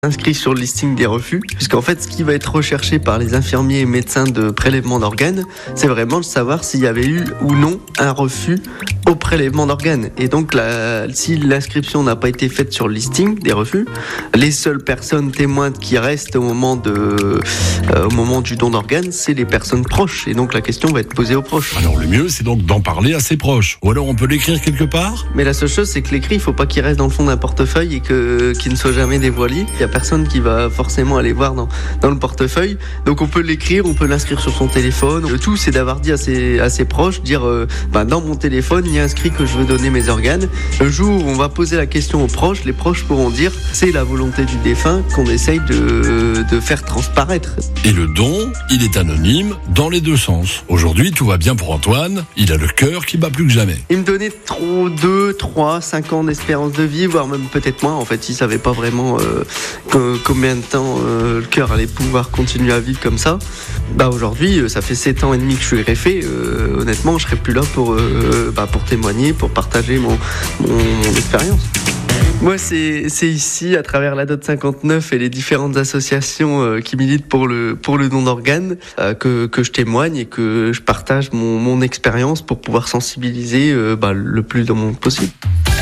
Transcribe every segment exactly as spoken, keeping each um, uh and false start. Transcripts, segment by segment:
inscrit sur le listing des refus, puisqu'en fait ce qui va être recherché par les infirmiers et médecins de prélèvement d'organes, c'est vraiment de savoir s'il y avait eu ou non un refus au prélèvement d'organes. Et donc la, si l'inscription n'a pas été faite sur le listing des refus, les seules personnes témoins qui restent au moment, de, euh, au moment du don d'organes, c'est les personnes proches. Et donc la question va être posée aux proches. Alors le mieux, c'est donc d'en parler à ses proches. Ou alors on peut l'écrire quelque part. Mais la seule chose, c'est que l'écrit, il ne faut pas qu'il reste dans le fond d'un portefeuille et que, qu'il ne soit jamais dévoilé. Il y a personne qui va forcément aller voir dans, dans le portefeuille. Donc on peut l'écrire, on peut l'inscrire sur son téléphone. Le tout, c'est d'avoir dit à ses, à ses proches, dire euh, bah, dans mon téléphone, il y a inscrit que je veux donner mes organes. Le jour où on va poser la question aux proches, les proches pourront dire c'est la volonté du défunt qu'on essaye de, de faire transparaître. Et le don, il est anonyme dans les deux sens. Aujourd'hui, tout va bien pour Antoine. Il a le cœur qui bat plus que jamais. Il me donnait trop deux, trois, cinq ans d'espérance de vie, voire même peut-être moins. En fait, il savait pas vraiment euh, que, combien de temps euh, le cœur allait pouvoir continuer à vivre comme ça. Bah aujourd'hui, ça fait sept ans et demi que je suis greffé. Euh, honnêtement, je serais plus là pour euh, bah, pour témoigner, pour partager mon, mon, mon expérience. Moi, c'est, c'est ici, à travers la Dot cinquante-neuf et les différentes associations euh, qui militent pour le, pour le don d'organes, euh, que, que je témoigne et que je partage mon, mon expérience pour pouvoir sensibiliser euh, bah, le plus de monde possible.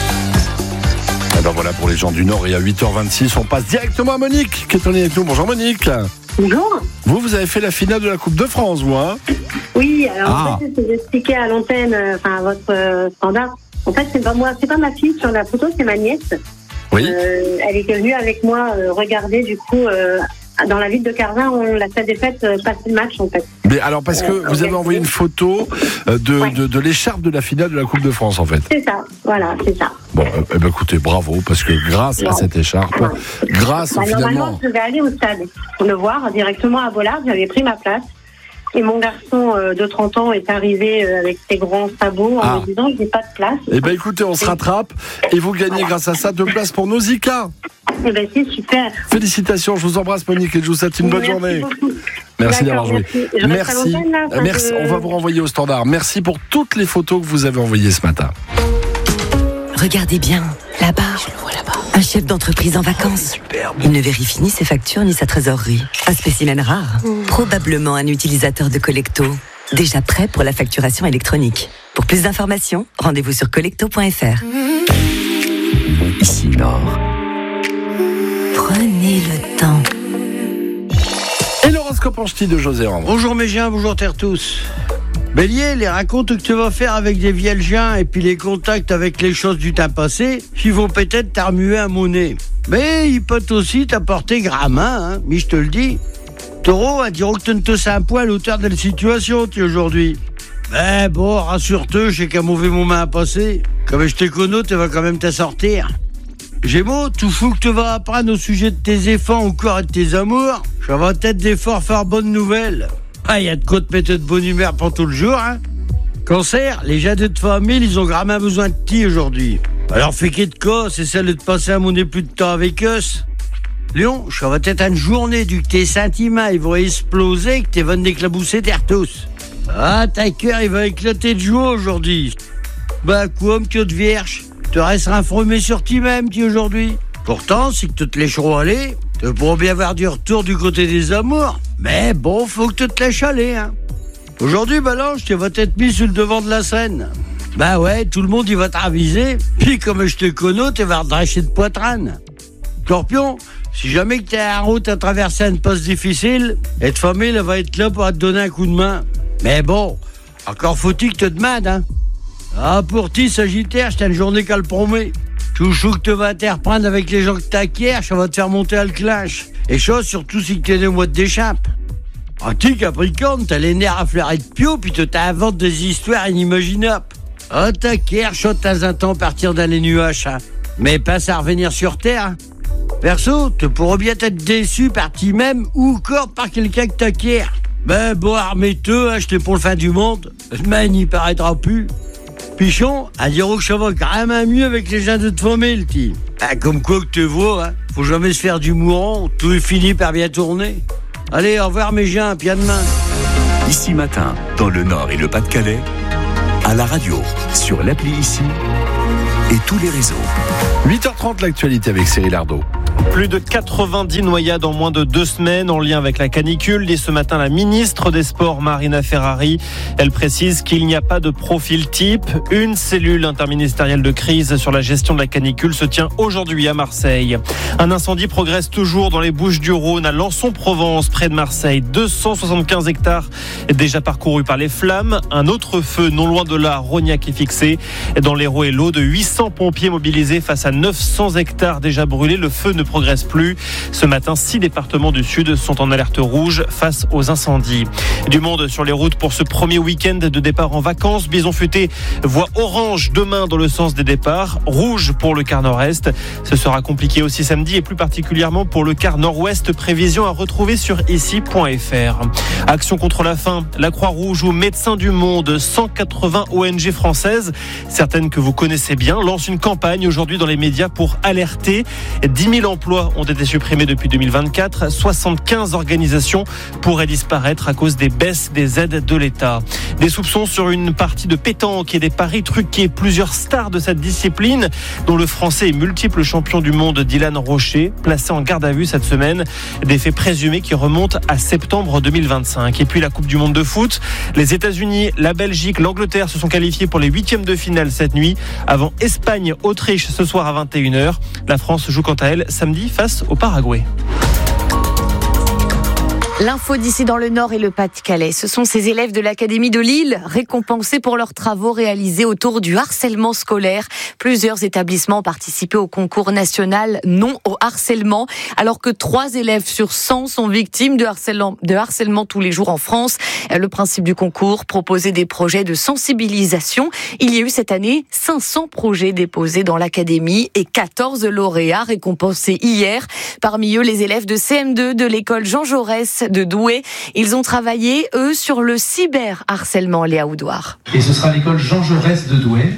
Alors voilà pour les gens du Nord, et à huit heures vingt-six, on passe directement à Monique qui est en ligne avec nous. Bonjour Monique. Bonjour. Vous, vous avez fait la finale de la Coupe de France, vous, hein? Oui, alors ah. en fait, c'est d'expliquer à l'antenne, enfin à votre euh, standard. En fait, c'est pas moi, c'est pas ma fille sur la photo, c'est ma nièce. Oui. Euh, elle est venue avec moi euh, regarder du coup euh, dans la ville de Carzin, on la salle des fêtes euh, passer le match en fait. Mais alors parce que euh, vous avez envoyé une photo de, ouais. de, de l'écharpe de la finale de la Coupe de France en fait. C'est ça, voilà, c'est ça. Bon, euh, eh ben, écoutez, bravo, parce que grâce non. à cette écharpe, ouais. grâce bah, finalement... Normalement, je devais aller au stade pour le voir directement à Bollard, j'avais pris ma place. Et mon garçon euh, de trente ans est arrivé euh, avec ses grands sabots en ah. me disant je n'ai pas de place. Eh bien écoutez, on se rattrape et vous gagnez voilà. grâce à ça deux places pour Nausicaa. Eh bien c'est super. Félicitations, je vous embrasse Monique et je vous souhaite une oui, bonne merci journée. Beaucoup. Merci d'avoir joué. Merci. Merci. Là, merci. Que... On va vous renvoyer au standard. Merci pour toutes les photos que vous avez envoyées ce matin. Regardez bien, là-bas. Je le vois là-bas. Un chef d'entreprise en vacances. Superbe. Il ne vérifie ni ses factures ni sa trésorerie. Un spécimen rare. Mmh. Probablement un utilisateur de Collecto. Déjà prêt pour la facturation électronique. Pour plus d'informations, rendez-vous sur collecto point f r. Mmh. Ici Nord. Prenez le temps. Et l'horoscope en ch'ti de José Rand. Bonjour mes chiens, bonjour terre tous. Bélier, les racontes que tu vas faire avec des viergiens et puis les contacts avec les choses du temps passé, ils vont peut-être t'armuer un monnaie. Mais ils peuvent aussi t'apporter gramin, hein, mais je te le dis. Taureau, à dire que tu ne te sens un point à l'auteur de la situation, tu aujourd'hui. Mais bon, rassure-toi, j'ai qu'un mauvais moment à passer. Comme je te connais, tu vas quand même t'en sortir. Gémeaux, tout fou que tu vas apprendre au sujet de tes efforts ou encore de tes amours, ça va peut-être d'efforts faire bonne nouvelle. Ah, il y a de quoi te mettre de bonne humeur pour tout le jour, hein. Cancer, les gens de ta famille, ils ont grandement besoin de ti aujourd'hui. Alors fais qu'est de quoi, c'est celle de te passer un monnaie plus de temps avec eux. Lion, ça va être une journée du que tes sentiments, ils vont exploser, que tes vannes d'éclabousser terre tous. Ah, ta cœur, il va éclater de joie aujourd'hui. Bah, quoi, que de vierge, te resteras informé sur ti-même, ti aujourd'hui. Pourtant, si que tu te laisseras aller, tu pourras bien avoir du retour du côté des amours. Mais bon, faut que tu te lâches aller, hein. Aujourd'hui, Balanche, tu vas être mis sur le devant de la scène. Bah ouais, tout le monde, il va t'aviser. Puis comme je te connais, tu vas redresser de poitrine. Scorpion, si jamais que t'es en route à traverser une passe difficile, cette famille, elle va être là pour te donner un coup de main. Mais bon, encore faut-il que te demande, hein. Ah, pour ti, Sagittaire, c'est une journée qu'elle promet. Tout chaud que tu vas t'reprendre avec les gens que t'acquiers, ça va te faire monter à le clinch. Et chose, surtout si tu es au mois de d'échappe. Ah, tu, Capricorne, t'as les nerfs à fleurer de pio, puis tu t'inventes des histoires inimaginables. Ah, t'acquiers, chaud de temps en temps partir dans les nuages, hein. Mais pas à revenir sur Terre. Perso, tu pourras bien être déçu par ti-même ou encore par quelqu'un que t'acquiers. Ben bon, armez-toi, hein, j'étais pour le fin du monde. Mais il n'y paraîtra plus. Pichon, à dire que ça va quand même mieux avec les gens de te famille, ti. Ah, comme quoi que tu vois, hein, faut jamais se faire du mourant, tout est fini par bien tourner. Allez, au revoir mes gens, puis à demain. Ici Matin, dans le Nord et le Pas-de-Calais, à la radio, sur l'appli Ici et tous les réseaux. huit heures trente, l'actualité avec Cyril Ardo. Plus de quatre-vingt-dix noyades en moins de deux semaines en lien avec la canicule, dit ce matin la ministre des Sports Marina Ferrari. Elle précise qu'il n'y a pas de profil type. Une cellule interministérielle de crise sur la gestion de la canicule se tient aujourd'hui à Marseille. Un incendie progresse toujours dans les Bouches-du-Rhône à Lançon-Provence, près de Marseille. deux cent soixante-quinze hectares déjà parcourus par les flammes. Un autre feu non loin de là, Rognac, est fixé. Dans l'Hérault et l'Aude, huit cents pompiers mobilisés face à neuf cents hectares déjà brûlés. Le feu ne progresse plus. Ce matin, six départements du Sud sont en alerte rouge face aux incendies. Du monde sur les routes pour ce premier week-end de départ en vacances. Bison Futé voit orange demain dans le sens des départs, rouge pour le quart nord-est. Ce sera compliqué aussi samedi et plus particulièrement pour le quart nord-ouest. Prévision à retrouver sur ici point f r. Action contre la faim, la Croix-Rouge ou Médecins du Monde, cent quatre-vingts O N G françaises, certaines que vous connaissez bien, lancent une campagne aujourd'hui dans les médias pour alerter. dix mille emplois ont été supprimés depuis deux mille vingt-quatre. soixante-quinze organisations pourraient disparaître à cause des baisses des aides de l'État. Des soupçons sur une partie de pétanque et des paris truqués. Plusieurs stars de cette discipline, dont le Français et multiple champion du monde Dylan Rocher, placé en garde à vue cette semaine. Des faits présumés qui remontent à septembre deux mille vingt-cinq. Et puis la Coupe du Monde de foot. Les États-Unis, la Belgique, l'Angleterre se sont qualifiés pour les huitièmes de finale cette nuit. Avant Espagne-Autriche ce soir à vingt et une heures. La France joue quant à elle samedi face au Paraguay. L'info d'ici dans le Nord et le Pas-de-Calais. Ce sont ces élèves de l'Académie de Lille récompensés pour leurs travaux réalisés autour du harcèlement scolaire. Plusieurs établissements ont participé au concours national non au harcèlement, alors que trois élèves sur cent sont victimes de harcèlement, de harcèlement tous les jours en France. Le principe du concours, proposer des projets de sensibilisation. Il y a eu cette année cinq cents projets déposés dans l'Académie et quatorze lauréats récompensés hier. Parmi eux, les élèves de C M deux de l'école Jean Jaurès de Douai. Ils ont travaillé, eux, sur le cyberharcèlement, Léa Oudouard. Et ce sera l'école Jean Jaurès de Douai.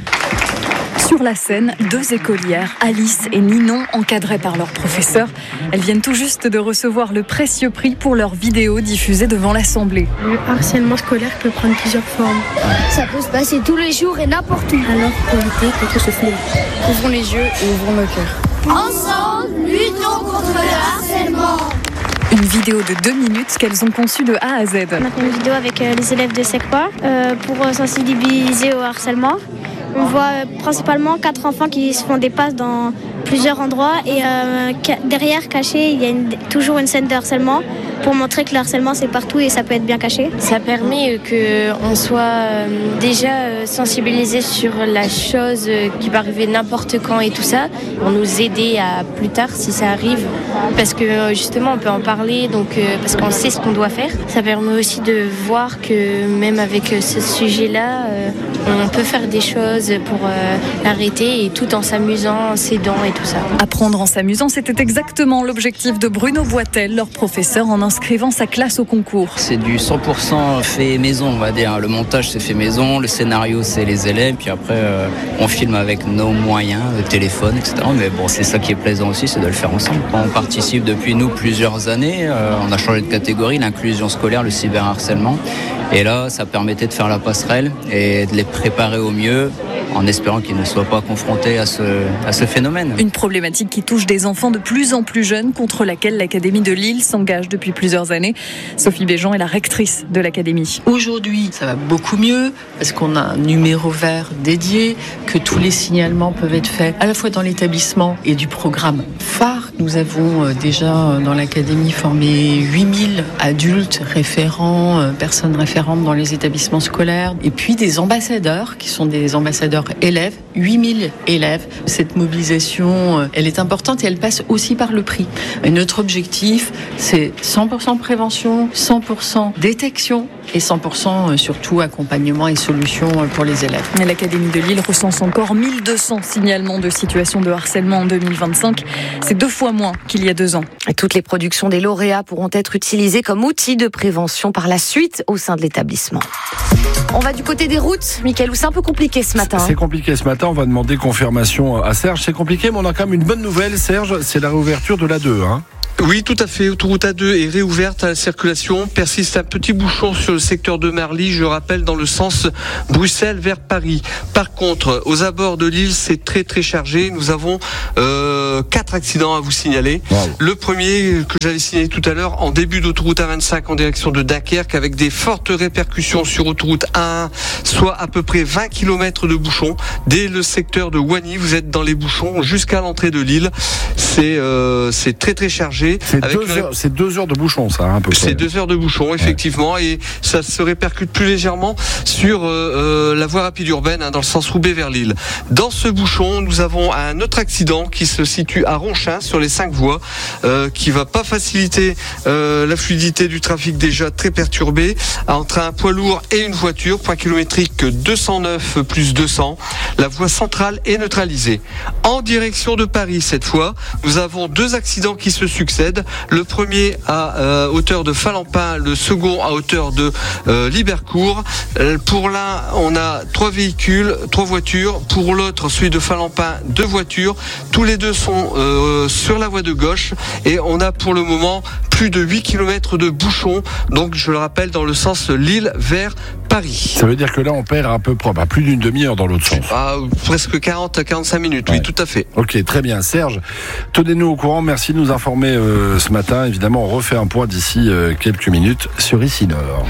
Sur la scène, deux écolières, Alice et Ninon, encadrées par leur professeur. Elles viennent tout juste de recevoir le précieux prix pour leur vidéo diffusée devant l'Assemblée. Le harcèlement scolaire peut prendre plusieurs formes. Ça peut se passer tous les jours et n'importe où. Alors, pour lutter contre ce fléau, ouvrons les yeux et ouvrons nos cœurs. Ensemble, luttons contre le harcèlement. Une vidéo de deux minutes qu'elles ont conçue de A à Z. On a fait une vidéo avec euh, les élèves de SECPA euh, pour sensibiliser au harcèlement. On voit euh, principalement quatre enfants qui se font des passes dans plusieurs endroits et euh, ca- derrière, caché, il y a une, toujours une scène de harcèlement pour montrer que le harcèlement c'est partout et ça peut être bien caché. Ça permet euh, qu'on soit euh, déjà euh, sensibilisé sur la chose euh, qui peut arriver n'importe quand et tout ça, pour nous aider à plus tard si ça arrive, parce que euh, justement on peut en parler, donc euh, parce qu'on sait ce qu'on doit faire. Ça permet aussi de voir que même avec euh, ce sujet-là, euh, on peut faire des choses pour euh, l'arrêter et tout en s'amusant, en s'aidant et tout ça. Apprendre en s'amusant, c'était exactement l'objectif de Bruno Boitel, leur professeur, en inscrivant sa classe au concours. C'est du cent pour cent fait maison, on va dire. Le montage, c'est fait maison, le scénario, c'est les élèves, puis après, euh, on filme avec nos moyens, le téléphone, et cetera. Mais bon, c'est ça qui est plaisant aussi, c'est de le faire ensemble. On participe depuis nous plusieurs années, euh, on a changé de catégorie, l'inclusion scolaire, le cyberharcèlement. Et là, ça permettait de faire la passerelle et de les préparer au mieux, en espérant qu'ils ne soient pas confrontés à ce, à ce phénomène. Une problématique qui touche des enfants de plus en plus jeunes, contre laquelle l'Académie de Lille s'engage depuis plusieurs années. Sophie Béjean est la rectrice de l'Académie. Aujourd'hui, ça va beaucoup mieux, parce qu'on a un numéro vert dédié, que tous les signalements peuvent être faits, à la fois dans l'établissement et du programme phare. Nous avons déjà dans l'Académie formé huit mille adultes référents, personnes référentes dans les établissements scolaires, et puis des ambassadeurs, qui sont des ambassadeurs élèves, huit mille élèves. Cette mobilisation, elle est importante et elle passe aussi par le prix. Et notre objectif, c'est cent pour cent prévention, cent pour cent détection et cent pour cent surtout accompagnement et solutions pour les élèves. L'Académie de Lille recense encore mille deux cents signalements de situations de harcèlement en deux mille vingt-cinq. C'est deux fois moins qu'il y a deux ans. Et toutes les productions des lauréats pourront être utilisées comme outil de prévention par la suite au sein de l'établissement. On va du côté des routes, Mickaël, où c'est un peu compliqué ce matin. C'est compliqué ce matin, on va demander confirmation à Serge. C'est compliqué, mais on a quand même une bonne nouvelle, Serge, c'est la réouverture de l'A deux. Hein. Oui, tout à fait. Autoroute A deux est réouverte à la circulation. Persiste un petit bouchon sur le secteur de Marly, je rappelle, dans le sens Bruxelles vers Paris. Par contre, aux abords de Lille, c'est très très chargé. Nous avons euh, quatre accidents à vous signaler. Wow. Le premier que j'avais signalé tout à l'heure, en début d'autoroute A vingt-cinq en direction de Dunkerque, avec des fortes répercussions sur autoroute A un, soit à peu près vingt kilomètres de bouchons. Dès le secteur de Wany, vous êtes dans les bouchons jusqu'à l'entrée de Lille. C'est euh, c'est très très chargé. C'est deux, le... heures, c'est deux heures de bouchon, ça, hein, un peu. C'est deux heures de bouchon, effectivement, ouais. Et ça se répercute plus légèrement sur euh, la voie rapide urbaine, hein, dans le sens Roubaix vers Lille. Dans ce bouchon, nous avons un autre accident qui se situe à Ronchin, sur les cinq voies, euh, qui va pas faciliter euh, la fluidité du trafic déjà très perturbé, entre un poids lourd et une voiture, point kilométrique deux cent neuf plus deux cents. La voie centrale est neutralisée. En direction de Paris, cette fois, nous avons deux accidents qui se succèdent. Le premier à euh, hauteur de Falampin, le second à hauteur de euh, Libercourt. Euh, pour l'un, on a trois véhicules, trois voitures. Pour l'autre, celui de Falampin, deux voitures. Tous les deux sont euh, sur la voie de gauche et on a pour le moment plus de huit kilomètres de bouchons. Donc, je le rappelle, dans le sens Lille vers Paris. Ça veut dire que là, on perd à peu près bah, plus d'une demi-heure dans l'autre sens. Ah, presque quarante à quarante-cinq minutes, ouais. Oui, tout à fait. Ok, très bien. Serge, tenez-nous au courant. Merci de nous informer euh, ce matin. Évidemment, on refait un point d'ici euh, quelques minutes sur Ici Nord.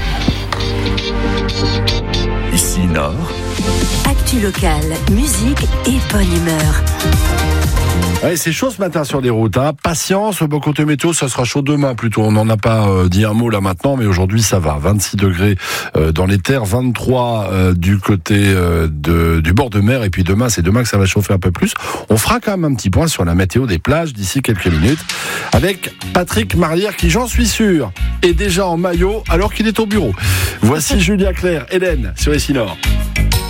Ici Nord. Actu locale, musique et bonne humeur. Ouais, c'est chaud ce matin sur les routes, hein. Patience, bon côté météo, ça sera chaud demain plutôt. On n'en a pas euh, dit un mot là maintenant, mais aujourd'hui ça va. vingt-six degrés euh, dans les terres, vingt-trois euh, du côté euh, de, du bord de mer, et puis demain, c'est demain que ça va chauffer un peu plus. On fera quand même un petit point sur la météo des plages d'ici quelques minutes avec Patrick Marlière qui, j'en suis sûr, est déjà en maillot alors qu'il est au bureau. Voici Julia Claire, Hélène sur Ici Nord.